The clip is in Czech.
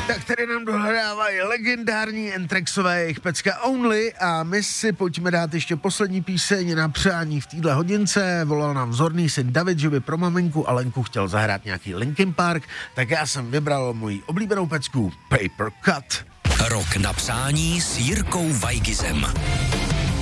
Tak tady nám dohrávají legendární Anthraxové, jejich pecka Only a my si pojďme dát ještě poslední píseň na přání v téhle hodince. Volal nám vzorný syn David, že by pro maminku a Lenku chtěl zahrát nějaký Linkin Park, tak já jsem vybral moji oblíbenou pecku Paper Cut. Rok na přání s Jirkou Weigizem.